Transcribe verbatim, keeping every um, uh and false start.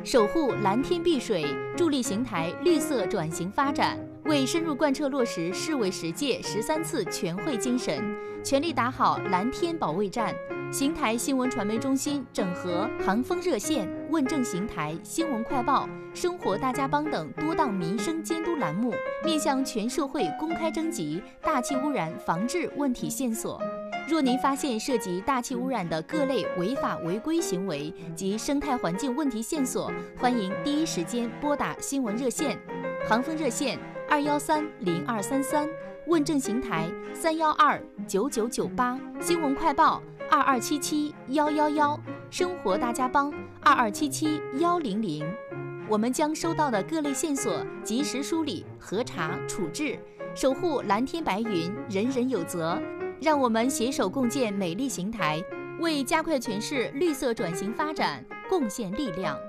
守护蓝天碧水，助力邢台绿色转型发展。为深入贯彻落实市委十届十三次全会精神，全力打好蓝天保卫战，邢台新闻传媒中心整合航风热线、问政邢台、新闻快报、生活大家帮等多档民生监督栏目，面向全社会公开征集大气污染防治问题线索。若您发现涉及大气污染的各类违法违规行为及生态环境问题线索，欢迎第一时间拨打新闻热线，航风热线二幺三零二三三，问政邢台三幺二九九九八，新闻快报二二七七幺幺幺，生活大家帮二二七七幺零零。我们将收到的各类线索及时梳理、核查、处置，守护蓝天白云，人人有责。让我们携手共建美丽邢台，为加快全市绿色转型发展贡献力量。